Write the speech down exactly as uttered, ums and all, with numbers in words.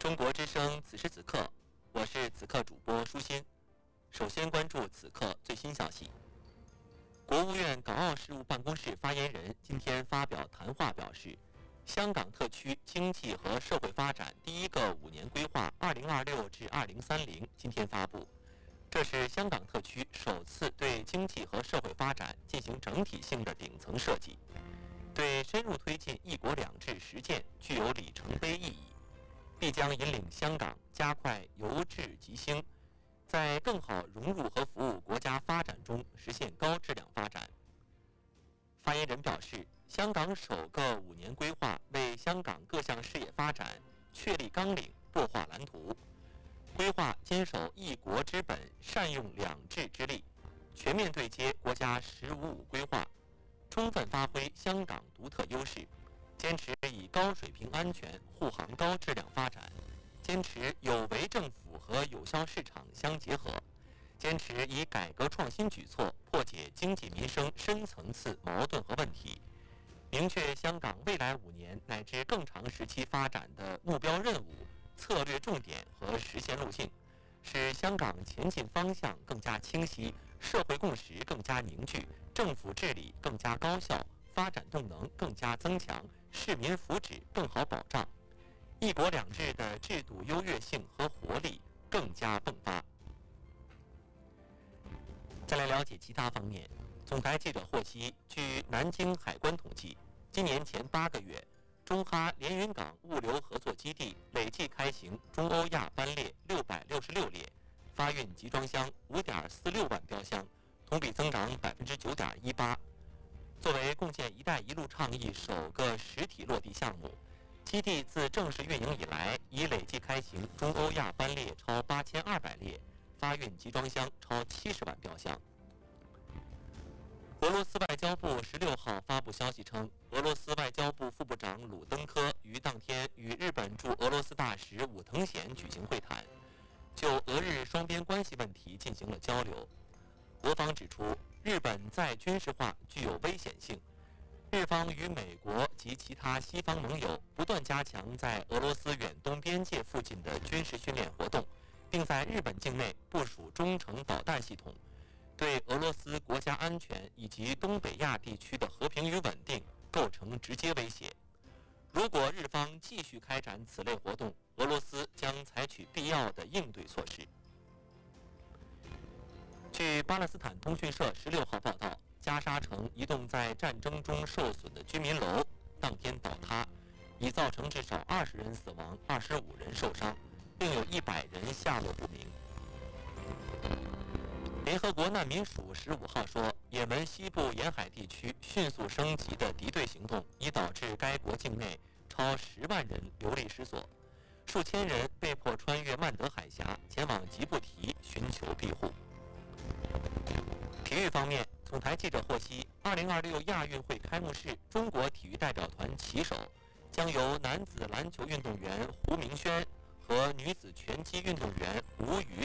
中国之声此时此刻，我是此刻主播舒心。首先关注此刻最新消息。国务院港澳事务办公室发言人今天发表谈话表示，香港特区经济和社会发展第一个五年规划（二零二六至二零三零）今天发布。这是香港特区首次对经济和社会发展进行整体性的顶层设计，对深入推进“一国两制”实践具有里程碑意义，必将引领香港加快由治及兴，在更好融入和服务国家发展中实现高质量发展。发言人表示，香港首个五年规划为香港各项事业发展确立纲领、擘画蓝图。规划坚守一国之本，善用两制之力，全面对接国家“十五五”规划，充分发挥香港独特优势，坚持以高水平安全护航高质量发展，坚持有为政府和有效市场相结合，坚持以改革创新举措破解经济民生深层次矛盾和问题，明确香港未来五年乃至更长时期发展的目标任务、策略重点和实现路径，使香港前进方向更加清晰，社会共识更加凝聚，政府治理更加高效，发展动能更加增强，市民福祉更好保障，一国两制的制度优越性和活力更加迸发。再来了解其他方面，总台记者获悉，据南京海关统计，今年前八个月，中哈连云港物流合作基地累计开行中欧亚班列六百六十六列，发运集装箱五点四六万标箱，同比增长百分之九点一八。作为共建“一带一路”倡议首个实体落地项目，基地自正式运营以来，已累计开行中欧亚班列超八千二百列，发运集装箱超七十万标箱。俄罗斯外交部十六号发布消息称，俄罗斯外交部副部长鲁登科于当天与日本驻俄罗斯大使武藤贤举行会谈，就俄日双边关系问题进行了交流。俄方指出，日本再军事化具有危险性，日方与美国及其他西方盟友不断加强在俄罗斯远东边界附近的军事训练活动，并在日本境内部署中程导弹系统，对俄罗斯国家安全以及东北亚地区的和平与稳定构成直接威胁。如果日方继续开展此类活动，俄罗斯将采取必要的应对措施。据巴勒斯坦通讯社十六号报道，加沙城一栋在战争中受损的居民楼当天倒塌，已造成至少二十人死亡，二十五人受伤，另有一百人下落不明。联合国难民署十五号说，也门西部沿海地区迅速升级的敌对行动，已导致该国境内超十万人流离失所，数千人被迫穿越曼德海峡前往吉布提寻求庇护。体育方面，总台记者获悉，二零二六亚运会开幕式，中国体育代表团旗手将由男子篮球运动员胡明轩和女子拳击运动员吴瑜